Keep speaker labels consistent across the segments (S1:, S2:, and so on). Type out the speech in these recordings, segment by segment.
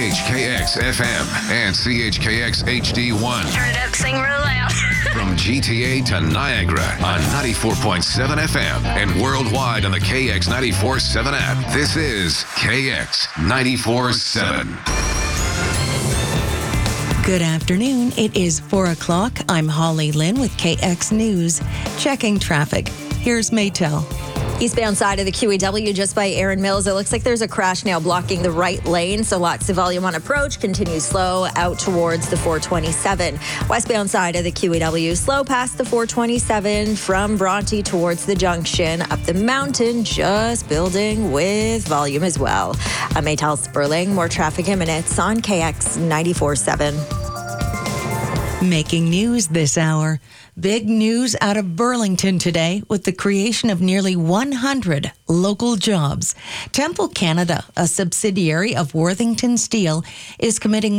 S1: HKX FM and CHKX HD1.
S2: Turn it up, sing real loud.
S1: From GTA to Niagara on 94.7 FM and worldwide on the KX 94.7 app. This is KX 94.7.
S3: Good afternoon. It is 4 o'clock. I'm Holly Lynn with KX News. Checking traffic. Here's Maytel.
S4: Eastbound side of the QEW just by Erin Mills. It looks like there's a crash now blocking the right lane, so lots of volume on approach. Continues slow out towards the 427. Westbound side of the QEW, slow past the 427 from Bronte towards the junction. Up the mountain, just building with volume as well. I'm Maytel Sperling. More traffic in minutes on KX 94.7.
S3: Making news this hour. Big news out of Burlington today with the creation of nearly 100 local jobs. Temple Canada, a subsidiary of Worthington Steel, is committing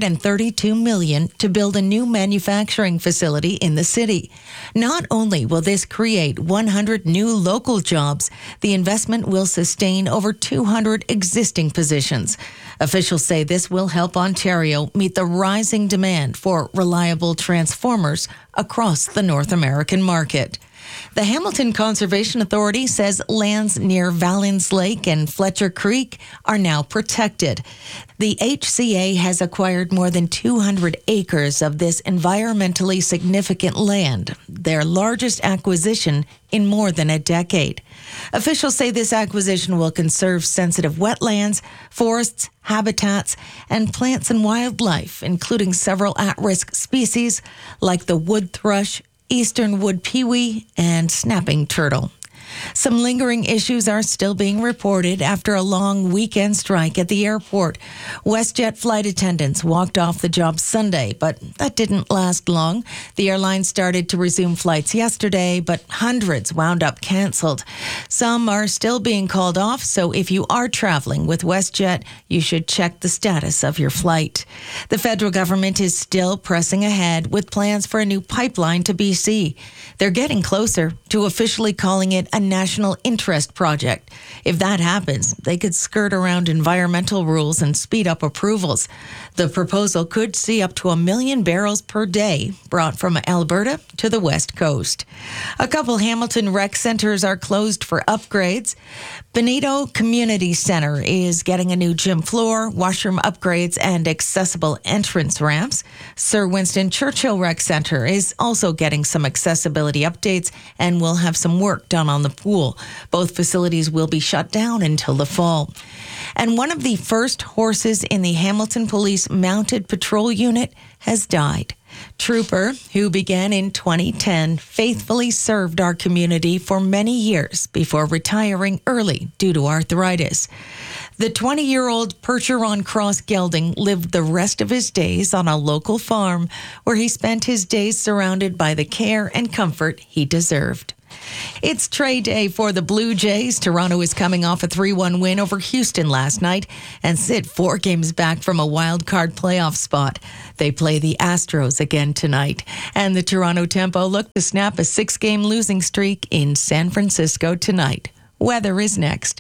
S3: $132 million to build a new manufacturing facility in the city. Not only will this create 100 new local jobs, the investment will sustain over 200 existing positions. Officials say this will help Ontario meet the rising demand for reliable transformers across the North American market. The Hamilton Conservation Authority says lands near Valens Lake and Fletcher Creek are now protected. The HCA has acquired more than 200 acres of this environmentally significant land, their largest acquisition in more than a decade. Officials say this acquisition will conserve sensitive wetlands, forests, habitats, and plants and wildlife, including several at-risk species like the wood thrush, eastern wood pewee, and snapping turtle. Some lingering issues are still being reported after a long weekend strike at the airport. WestJet flight attendants walked off the job Sunday, but that didn't last long. The airline started to resume flights yesterday, but hundreds wound up canceled. Some are still being called off, so if you are traveling with WestJet, you should check the status of your flight. The federal government is still pressing ahead with plans for a new pipeline to BC. They're getting closer to officially calling it a national interest project. If that happens, they could skirt around environmental rules and speed up approvals. The proposal could see up to 1 million barrels per day brought from Alberta to the West Coast. A couple Hamilton rec centers are closed for upgrades. Benito Community Center is getting a new gym floor, washroom upgrades, and accessible entrance ramps. Sir Winston Churchill Rec Center is also getting some accessibility updates and will have some work done on the pool. Both facilities will be shut down until the fall. And one of the first horses in the Hamilton Police Mounted Patrol Unit has died. Trooper, who began in 2010, faithfully served our community for many years before retiring early due to arthritis. The 20-year-old Percheron Cross gelding lived the rest of his days on a local farm where he spent his days surrounded by the care and comfort he deserved. It's trade day for the Blue Jays. Toronto is coming off a 3-1 win over Houston last night and sit 4 games back from a wild card playoff spot. They play the Astros again tonight. And the Toronto Tempo look to snap a 6-game losing streak in San Francisco tonight. Weather is next.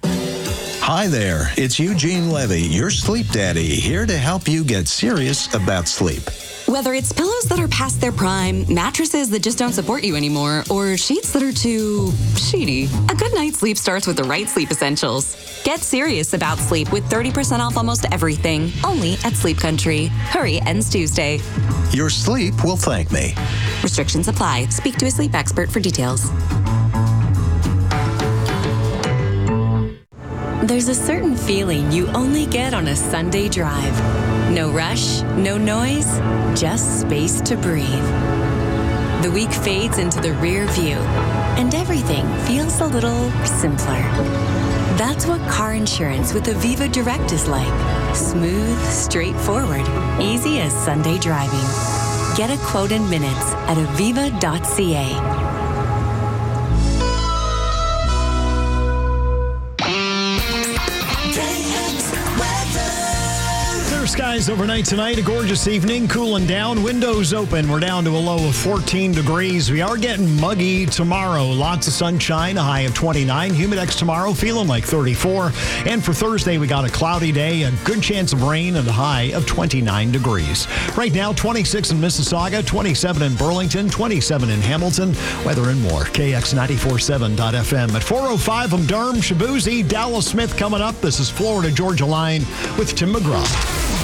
S5: Hi there, it's Eugene Levy, your sleep daddy, here to help you get serious about sleep.
S6: Whether it's pillows that are past their prime, mattresses that just don't support you anymore, or sheets that are too sheety, a good night's sleep starts with the right sleep essentials. Get serious about sleep with 30% off almost everything, only at Sleep Country. Hurry, ends Tuesday.
S5: Your sleep will thank me.
S6: Restrictions apply. Speak to a sleep expert for details.
S7: There's a certain feeling you only get on a Sunday drive. No rush, no noise, just space to breathe. The week fades into the rear view, and everything feels a little simpler. That's what car insurance with Aviva Direct is like. Smooth, straightforward, easy as Sunday driving. Get a quote in minutes at aviva.ca.
S2: Clear skies overnight tonight. A gorgeous evening. Cooling down. Windows open. We're down to a low of 14 degrees. We are getting muggy tomorrow. Lots of sunshine. A high of 29. Humidex tomorrow. Feeling like 34. And for Thursday, we got a cloudy day. A good chance of rain and a high of 29 degrees. Right now, 26 in Mississauga. 27 in Burlington. 27 in Hamilton. Weather and more. KX947.FM. At 4:05, I'm Durham Shabuzi. Dallas Smith coming up. This is Florida Georgia Line with Tim McGraw.